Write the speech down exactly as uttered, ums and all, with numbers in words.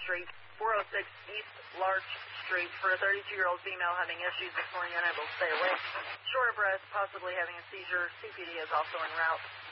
Street, four oh six East Larch Street, for a thirty-two-year-old female having issues this morning, unable to stay awake. Short of breath, possibly having a seizure. C P D is also en route.